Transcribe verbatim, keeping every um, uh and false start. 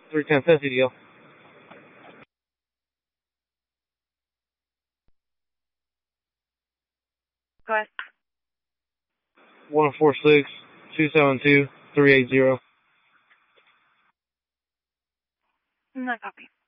three ten ten C D L. Go ahead. one four six, two seven two, three eight zero. No copy.